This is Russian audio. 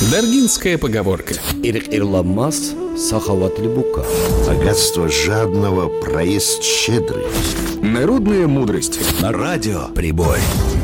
Даргинская поговорка. Ирламаз сахаватли бука. Богатство жадного, проезд щедрый. Народная мудрость. На радио «Прибой».